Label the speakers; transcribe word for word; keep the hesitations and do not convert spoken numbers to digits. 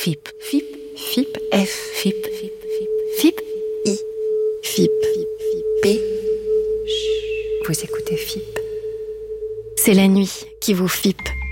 Speaker 1: F I P. F I P. F. F I P. F I P. I. F I P. P. Vous écoutez F I P. C'est la nuit qui vous F I P.